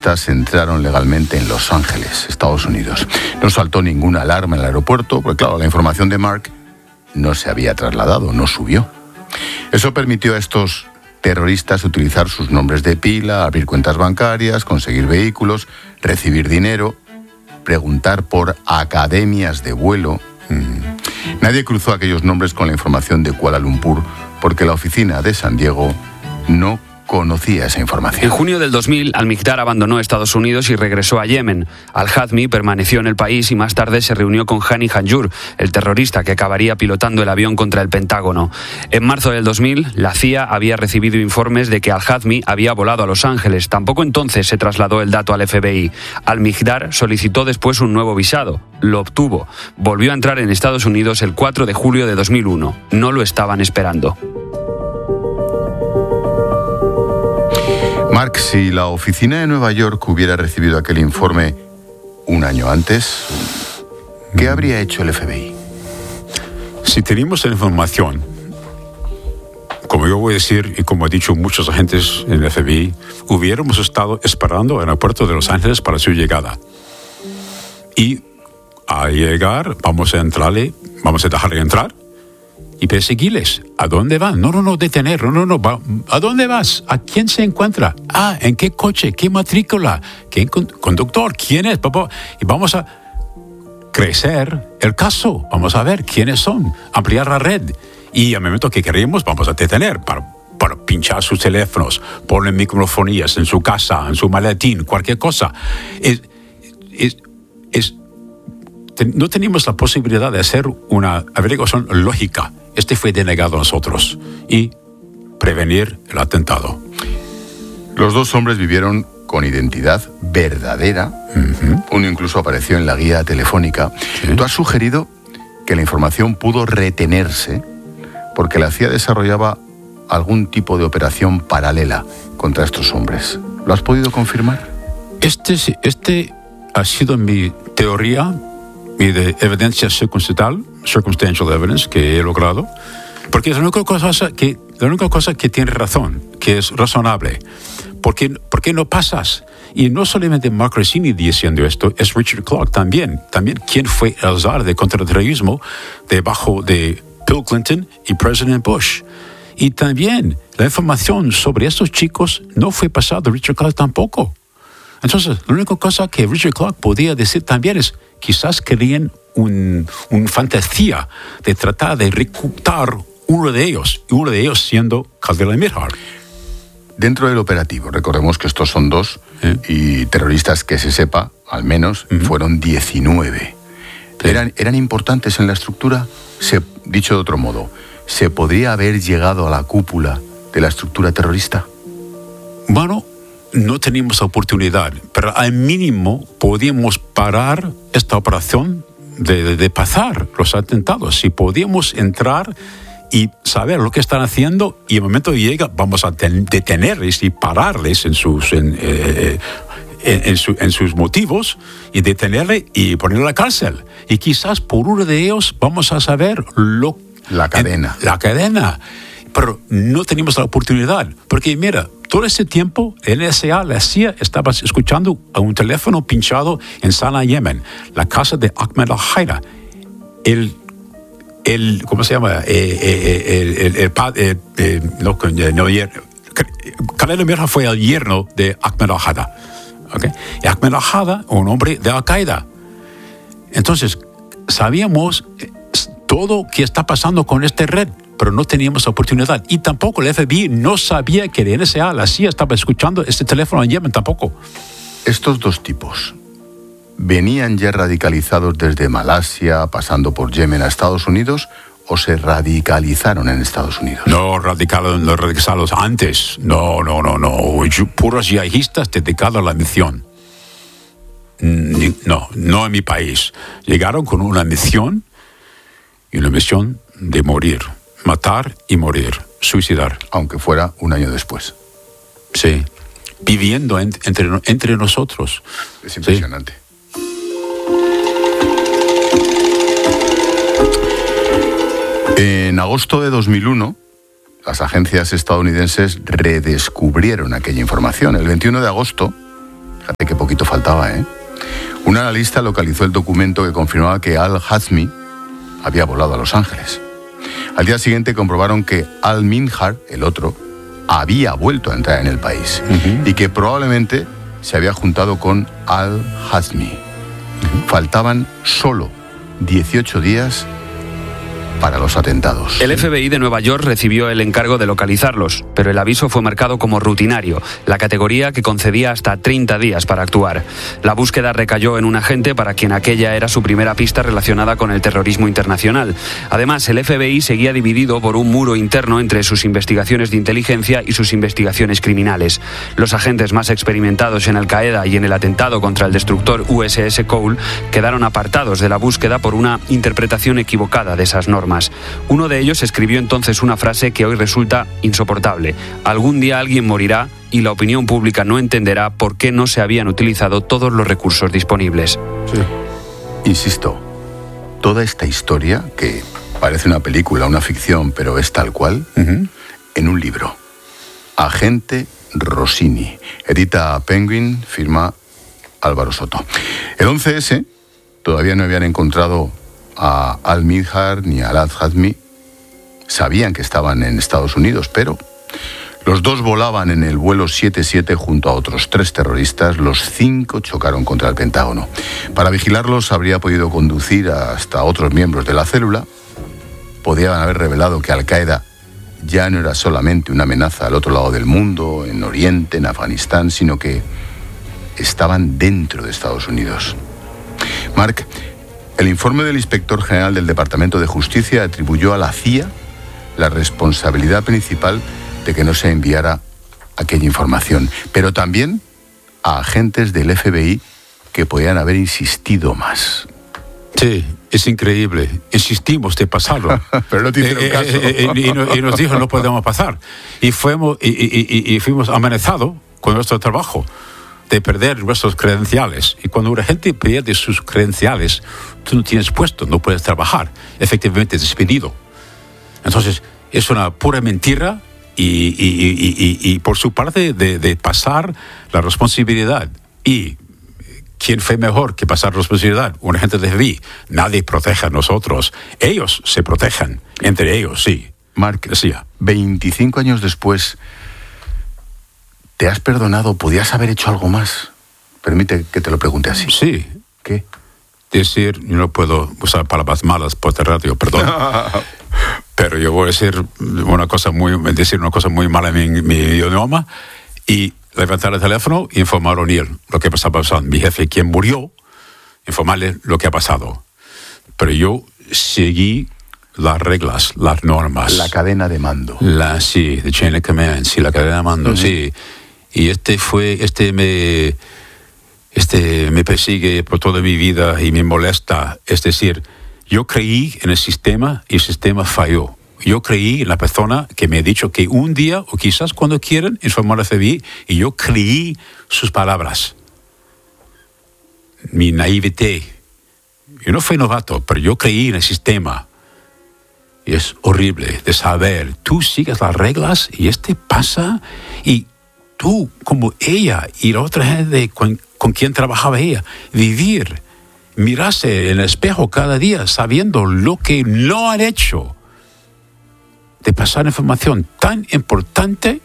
terroristas entraron legalmente en Los Ángeles, Estados Unidos. No saltó ninguna alarma en el aeropuerto, porque claro, la información de Mark no se había trasladado, no subió. Eso permitió a estos terroristas utilizar sus nombres de pila, abrir cuentas bancarias, conseguir vehículos, recibir dinero, preguntar por academias de vuelo. Nadie cruzó aquellos nombres con la información de Kuala Lumpur porque la oficina de San Diego no conocía esa información. En junio del 2000, Al-Miqdad abandonó Estados Unidos y regresó a Yemen. Al-Hazmi permaneció en el país y más tarde se reunió con Hani Hanjour, el terrorista que acabaría pilotando el avión contra el Pentágono. En marzo del 2000, la CIA había recibido informes de que Al-Hazmi había volado a Los Ángeles. Tampoco entonces se trasladó el dato al FBI. Al-Miqdad solicitó después un nuevo visado. Lo obtuvo. Volvió a entrar en Estados Unidos el 4 de julio de 2001. No lo estaban esperando. Mark, si la oficina de Nueva York hubiera recibido aquel informe un año antes, ¿qué habría hecho el FBI? Si teníamos la información, como yo voy a decir y como han dicho muchos agentes en el FBI, hubiéramos estado esperando en el aeropuerto de Los Ángeles para su llegada. Y al llegar, vamos a dejarle entrar y perseguirles. ¿A dónde van? No, detener. No. ¿A dónde vas? ¿A quién se encuentra? ¿En qué coche? ¿Qué matrícula? ¿Qué conductor? ¿Quién es? Papá? Y vamos a crecer el caso. Vamos a ver quiénes son. Ampliar la red. Y al momento que queremos, vamos a detener para pinchar sus teléfonos, poner microfonías en su casa, en su maletín, cualquier cosa. No teníamos la posibilidad de hacer una averiguación lógica. Este fue denegado a nosotros y prevenir el atentado. Los dos hombres vivieron con identidad verdadera. Uno incluso apareció en la guía telefónica. ¿Sí? Tú has sugerido que la información pudo retenerse porque la CIA desarrollaba algún tipo de operación paralela contra estos hombres. ¿Lo has podido confirmar? Este ha sido mi teoría y de evidencia circumstantial evidence que he logrado, porque es la única cosa que tiene razón, que es razonable. ¿Por qué no pasas? Y no solamente Mark Rossini diciendo esto, es Richard Clarke también quien fue el zar de contraterrorismo debajo de Bill Clinton y President Bush. Y también la información sobre estos chicos no fue pasada a Richard Clarke tampoco. Entonces, la única cosa que Richard Clarke podía decir también es quizás querían una fantasía de tratar de reclutar uno de ellos siendo Khalid al-Mihdhar. Dentro del operativo, recordemos que estos son dos y terroristas que se sepa, al menos, fueron 19. Sí. ¿Eran importantes en la estructura? Dicho de otro modo, ¿se podría haber llegado a la cúpula de la estructura terrorista? Bueno, no teníamos oportunidad, pero al mínimo podíamos parar esta operación de pasar los atentados. Si podíamos entrar y saber lo que están haciendo y el momento llega, vamos a detenerles y pararles en sus motivos y detenerle y ponerle a la cárcel. Y quizás por uno de ellos vamos a saber la cadena. Pero no teníamos la oportunidad, porque mira, todo ese tiempo la NSA, la CIA, estaba escuchando a un teléfono pinchado en Sanaa, Yemen, la casa de Ahmed al-Haida, ¿cómo se llama? Khalid al-Mihdhar fue el yerno de Ahmed al-Haida. ¿Okay? Y Ahmed al-Haida, un hombre de Al-Qaeda. Entonces, sabíamos todo que está pasando con esta red, pero no teníamos oportunidad. Y tampoco el FBI no sabía que la NSA, la CIA, estaba escuchando este teléfono en Yemen tampoco. Estos dos tipos ¿venían ya radicalizados desde Malasia, pasando por Yemen a Estados Unidos, o se radicalizaron en Estados Unidos? No, radicalizados antes. No. Puros yihadistas dedicados a la misión. No en mi país. Llegaron con una misión, y una misión de morir. Matar y morir. Suicidar. Aunque fuera un año después. Sí. Viviendo entre nosotros. Es impresionante. Sí. En agosto de 2001, las agencias estadounidenses redescubrieron aquella información. El 21 de agosto, fíjate poquito faltaba, ¿eh? Un analista localizó el documento que confirmaba que al-Hazmi había volado a Los Ángeles. Al día siguiente comprobaron que al-Minhar, el otro, había vuelto a entrar en el país y que probablemente se había juntado con al-Hazmi. Faltaban solo 18 días para los atentados. El FBI de Nueva York recibió el encargo de localizarlos, pero el aviso fue marcado como rutinario, la categoría que concedía hasta 30 días para actuar. La búsqueda recayó en un agente para quien aquella era su primera pista relacionada con el terrorismo internacional. Además, el FBI seguía dividido por un muro interno entre sus investigaciones de inteligencia y sus investigaciones criminales. Los agentes más experimentados en Al-Qaeda y en el atentado contra el destructor USS Cole quedaron apartados de la búsqueda por una interpretación equivocada de esas normas. Uno de ellos escribió entonces una frase que hoy resulta insoportable: algún día alguien morirá y la opinión pública no entenderá por qué no se habían utilizado todos los recursos disponibles. Sí. Insisto, toda esta historia, que parece una película, una ficción, pero es tal cual, en un libro. Agente Rossini. Edita Penguin, firma Álvaro Soto. El 11S todavía no habían encontrado a al-Minhar ni a al-Hazmi. Sabían que estaban en Estados Unidos, pero los dos volaban en el vuelo 77 junto a otros 3 terroristas. Los 5 chocaron contra el Pentágono. Para vigilarlos habría podido conducir hasta otros miembros de la célula. Podían haber revelado que Al-Qaeda ya no era solamente una amenaza al otro lado del mundo, en Oriente, en Afganistán, sino que estaban dentro de Estados Unidos. Marc, el informe del inspector general del Departamento de Justicia atribuyó a la CIA la responsabilidad principal de que no se enviara aquella información, pero también a agentes del FBI que podían haber insistido más. Sí, es increíble. Insistimos de pasarlo. Pero no te hicieron caso. Y nos dijo no podemos pasar. Y fuimos amenazados con nuestro trabajo de perder nuestros credenciales. Y cuando una gente pierde sus credenciales, tú no tienes puesto, no puedes trabajar. Efectivamente, despedido. Entonces, es una pura mentira y por su parte de pasar la responsabilidad. Y ¿quién fue mejor que pasar la responsabilidad? Un agente de FBI. Nadie protege a nosotros. Ellos se protegen. Entre ellos, sí. Marc, decía. 25 años después, ¿te has perdonado? ¿Podías haber hecho algo más? Permite que te lo pregunte así. Sí. ¿Qué? Decir, yo no puedo usar palabras malas por la radio, perdón. Pero yo voy a decir una cosa muy mala en mi idioma y levantar el teléfono e informar a O'Neill lo que estaba pasando. Mi jefe, quien murió, informarle lo que ha pasado. Pero yo seguí las reglas, las normas. La cadena de mando. Sí, the chain of command, sí, la cadena de mando, sí. Y este me persigue por toda mi vida y me molesta. Es decir, yo creí en el sistema y el sistema falló. Yo creí en la persona que me ha dicho que un día, o quizás cuando quieran, informar al FBI, y yo creí sus palabras. Mi naivete. Yo no fui novato, pero yo creí en el sistema. Y es horrible de saber, tú sigues las reglas y pasa, y tú, como ella y la otra gente con quien trabajaba ella, vivir, mirarse en el espejo cada día sabiendo lo que no han hecho, de pasar información tan importante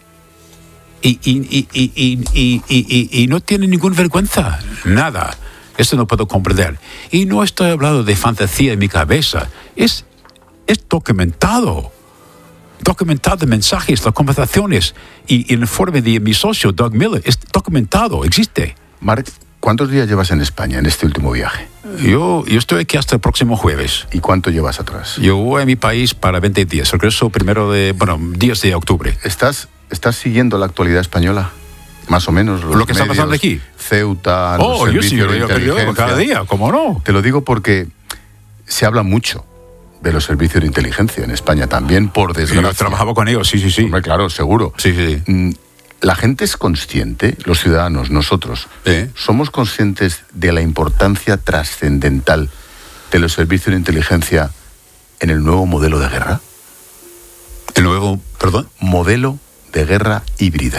y no tienen ninguna vergüenza, nada. Esto no puedo comprender. Y no estoy hablando de fantasía en mi cabeza, es documentado de mensajes, las conversaciones y el informe de mi socio Doug Miller es documentado, existe. Marc, ¿cuántos días llevas en España en este último viaje? Yo estoy aquí hasta el próximo jueves. ¿Y cuánto llevas atrás? Yo voy a mi país para 20 días, regreso días de octubre. ¿Estás siguiendo la actualidad española? Más o menos. ¿Lo que está pasando aquí? Ceuta, los servicios de inteligencia. Cada día, ¿cómo no? Te lo digo porque se habla mucho de los servicios de inteligencia en España también, por desgracia. Yo trabajaba con ellos, sí. Hombre, claro, seguro. Sí. ¿La gente es consciente, los ciudadanos, nosotros, somos conscientes de la importancia trascendental de los servicios de inteligencia en el nuevo modelo de guerra? ¿El nuevo, perdón? Modelo de guerra híbrida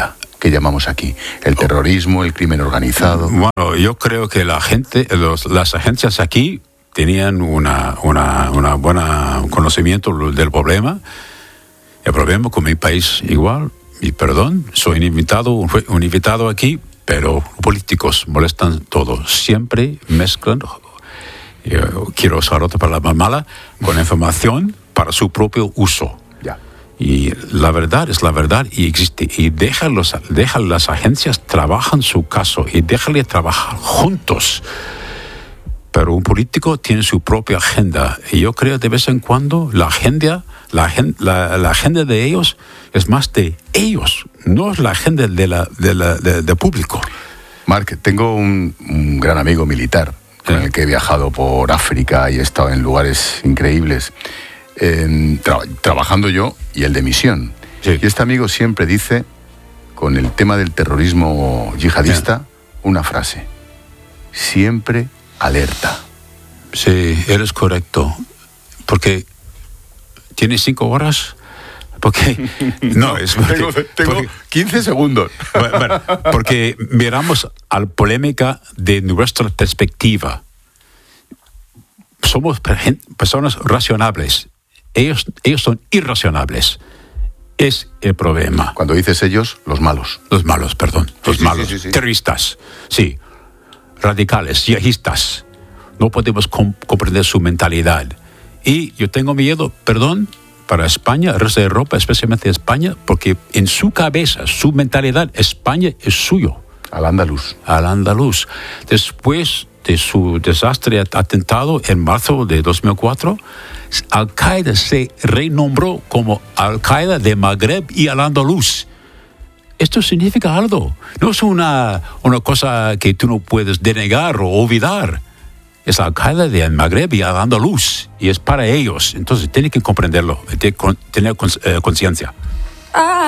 que llamamos aquí? El terrorismo, el crimen organizado. Bueno, yo creo que la gente, las agencias aquí tenían una buena conocimiento del problema. El problema con mi país igual. Y perdón, soy un invitado aquí, pero políticos molestan todo. Siempre mezclan, quiero usar otra palabra mala, con información para su propio uso. Ya. Y la verdad es la verdad y existe. Y deja las agencias trabajan su caso y déjale trabajar juntos. Pero un político tiene su propia agenda. Y yo creo de vez en cuando la agenda de ellos es más de ellos, no es la agenda del público. Marc, tengo un gran amigo militar con el que he viajado por África y he estado en lugares increíbles, trabajando yo y el de misión. Sí. Y este amigo siempre dice, con el tema del terrorismo yihadista, una frase: siempre alerta. Sí, eres correcto. Porque tienes 5 horas. Porque no, es tengo 15 segundos. Bueno, porque miramos a la polémica de nuestra perspectiva. Somos personas racionales. Ellos son irracionables. Es el problema. Cuando dices ellos, los malos. Los malos, perdón. Los malos. Sí. Terroristas. Sí. Radicales, yihadistas. No podemos comprender su mentalidad. Y yo tengo miedo, perdón, para España, el resto de Europa, especialmente España, porque en su cabeza, su mentalidad, España es suyo. Al andaluz. Al andaluz. Después de su desastre atentado en marzo de 2004, Al-Qaeda se renombró como Al-Qaeda de Magreb y al andaluz. Esto significa algo. No es una cosa que tú no puedes denegar o olvidar. Es Al-Qaeda de Magreb y al andaluz. Y es para ellos. Entonces tienen que comprenderlo, tener conciencia.